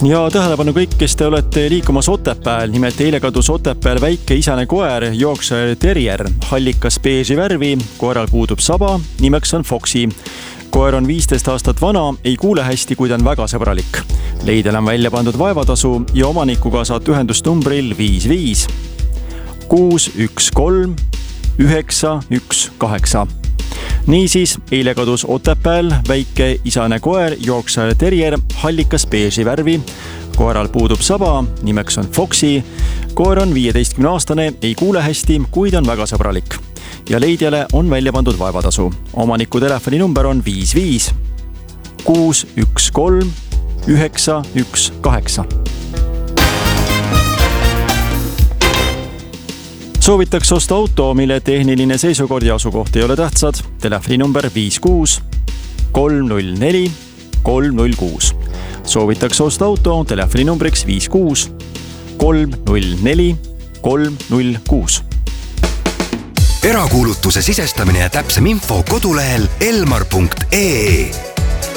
Ja tähelepanu kõik, kes te olete liikumas Otepääl. Nimelt eile kadus Otepääl väike isane koer, Yorkshire Terrier, hallikas beeži värvi, koeral puudub saba, nimeks on Foxy. Koer on 15 aastat vana, ei kuule hästi, kuid on väga sõbralik. Leidjal on välja pandud vaevatasu ja omanikuga saad ühendust numbril 55 613 918. Niisiis, eile kadus Otepääl väike isane koer, Yorkshire Terrier, hallikas beeži värvi. Koeral puudub saba, nimeks on Foxy. Koer on 15-aastane, ei kuule hästi, kuid on väga sõbralik. Ja leidjale on välja pandud vaevatasu. Omaniku telefoninumber on 55 613 918. Soovitaks osta auto, mille tehniline seisukord ja asukoht ei ole tähtsad. Telefoninumber 56 304 306. Soovitaks osta auto telefoninumbriks 56 304 306. Erakuulutuse sisestamine ja täpsem info kodulehel elmar.ee.